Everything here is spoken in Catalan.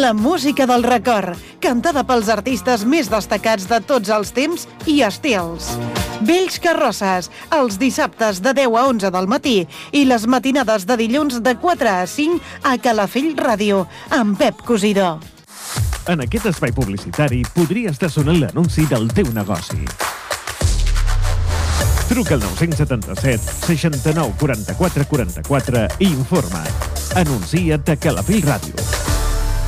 La música del record, cantada pels artistes més destacats de tots els temps i estils. Vells Carrosses, els dissabtes de 10 a 11 del matí i les matinades de dilluns de 4 a 5 a Calafell Ràdio, amb Pep Cosidó. En aquest espai publicitari podries estar sonant l'anunci del teu negoci. Truca al 977 69 44 44 i informa't. Anuncia't a Calafell Ràdio.